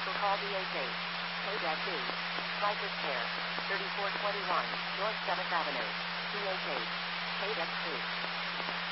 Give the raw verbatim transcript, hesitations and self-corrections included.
vehicle call B H eight. Code S B. Cypress Care. thirty-four twenty-one, North seventh Avenue. B H eight. Code S two.